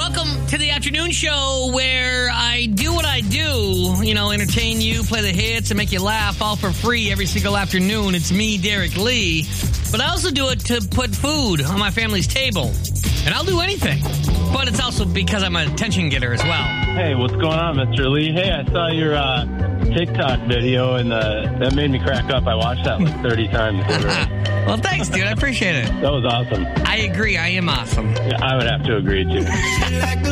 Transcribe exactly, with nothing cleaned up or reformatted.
Welcome to the afternoon show where I do what I do, you know, entertain you, play the hits, and make you laugh all for free every single afternoon. It's me, Derek Lee. But I also do it to put food on my family's table. And I'll do anything. But it's also because I'm an attention getter as well. Hey, what's going on, Mister Lee? Hey, I saw your uh, TikTok video, and uh, that made me crack up. I watched that like thirty times. Well, thanks, dude. I appreciate it. That was awesome. I agree. I am awesome. Yeah, I would have to agree, too.